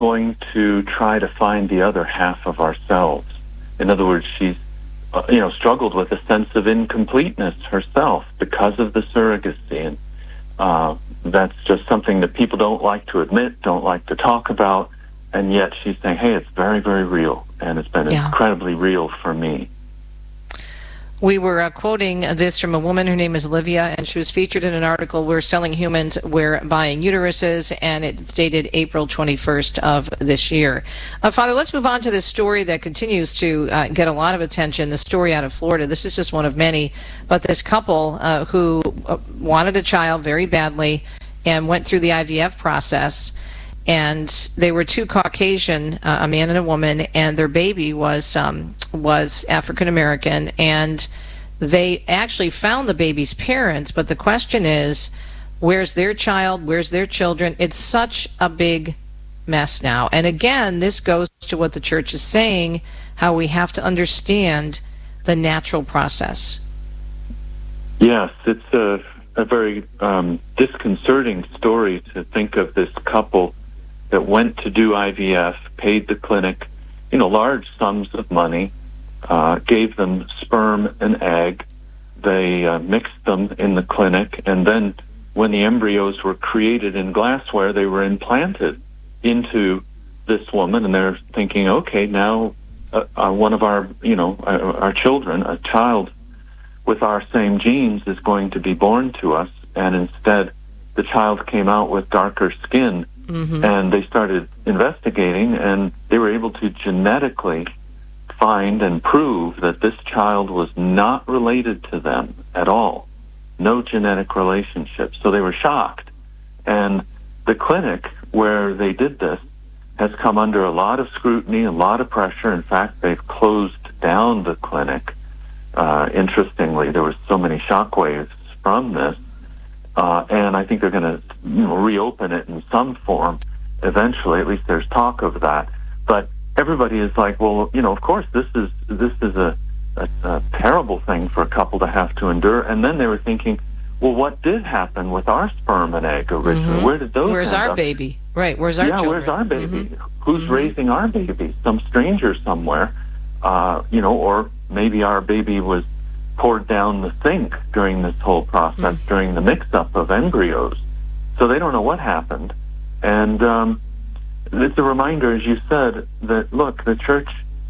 going to try to find the other half of ourselves. In other words, she's struggled with a sense of incompleteness herself because of the surrogacy, and that's just something that people don't like to admit, don't like to talk about, and yet she's saying, hey, it's very, very real, and it's been incredibly real for me. We were quoting this from a woman. Her name is Olivia, and she was featured in an article, We're Selling Humans, We're Buying Uteruses, and it's dated April 21st of this year. Father, let's move on to this story that continues to get a lot of attention, the story out of Florida. This is just one of many, but this couple who wanted a child very badly and went through the IVF process, and they were two Caucasian, a man and a woman, and their baby was African American, and they actually found the baby's parents. But the question is, where's their child? Where's their children? It's such a big mess now. And again, this goes to what the church is saying, how we have to understand the natural process. Yes, it's a very disconcerting story to think of this couple that went to do IVF, paid the clinic, large sums of money, gave them sperm and egg. They mixed them in the clinic, and then when the embryos were created in glassware, they were implanted into this woman, and they're thinking, okay, now one of our children, a child with our same genes, is going to be born to us, and instead the child came out with darker skin. Mm-hmm. And they started investigating, and they were able to genetically find and prove that this child was not related to them at all. No genetic relationship. So they were shocked. And the clinic where they did this has come under a lot of scrutiny, a lot of pressure. In fact, they've closed down the clinic. Interestingly, there was so many shockwaves from this. And I think they're going to reopen it in some form eventually. At least there's talk of that. But everybody is like, well, of course, this is a terrible thing for a couple to have to endure. And then they were thinking, well, what did happen with our sperm and egg originally? Mm-hmm. Where did those Where's end our up? baby? Right, where's our children? Where's our baby? Mm-hmm. Who's mm-hmm. raising our baby? Some stranger somewhere, or maybe our baby was poured down the sink during this whole process, during the mix-up of embryos. So they don't know what happened. And it's a reminder, as you said, that, look, the church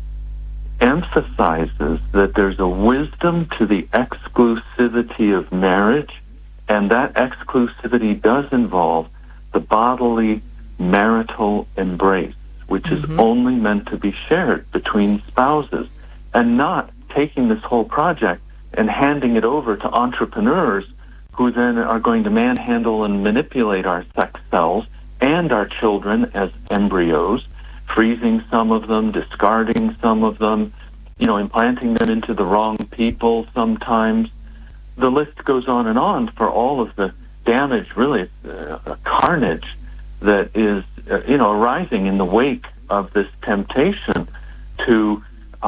emphasizes that there's a wisdom to the exclusivity of marriage, and that exclusivity does involve the bodily marital embrace, which is only meant to be shared between spouses, and not taking this whole project and handing it over to entrepreneurs who then are going to manhandle and manipulate our sex cells and our children as embryos, freezing some of them, discarding some of them, implanting them into the wrong people sometimes. The list goes on for all of the damage, really, carnage that is, arising in the wake of this temptation to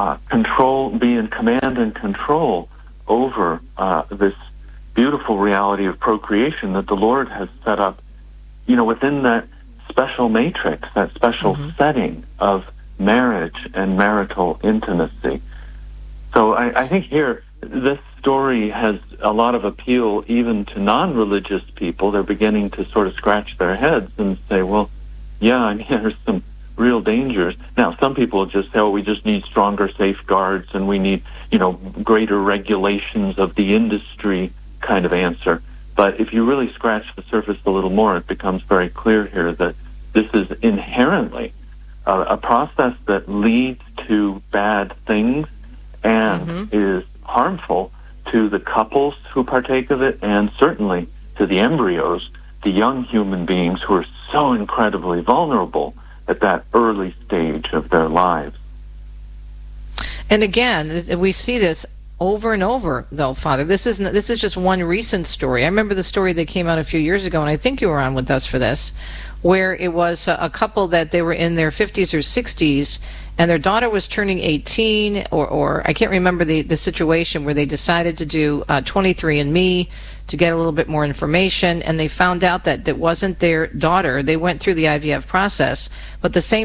be in command and control over this beautiful reality of procreation that the Lord has set up, within that special matrix, that special setting of marriage and marital intimacy. So I think here, this story has a lot of appeal even to non-religious people. They're beginning to sort of scratch their heads and say, well, there's some real dangers. Now, some people just say, we just need stronger safeguards and we need, greater regulations of the industry kind of answer. But if you really scratch the surface a little more, it becomes very clear here that this is inherently a process that leads to bad things and is harmful to the couples who partake of it, and certainly to the embryos, the young human beings who are so incredibly vulnerable at that early stage of their lives. And again, we see this over and over, though, Father. This is just one recent story. I remember the story that came out a few years ago, and I think you were on with us for this, where it was a couple that they were in their 50s or 60s, and their daughter was turning 18, or I can't remember the situation where they decided to do 23andMe to get a little bit more information, and they found out that that wasn't their daughter. They went through the IVF process, but the same